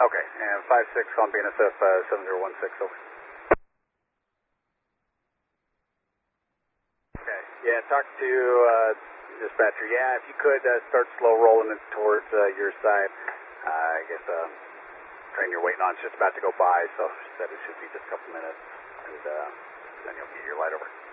Okay, and 5-6 on BNSF 7016, over. Okay, yeah, talk to dispatcher. Yeah, if you could start slow rolling it towards your side. I guess train you're waiting on is just about to go by, so she said it should be just a couple minutes, and then you'll get your light over.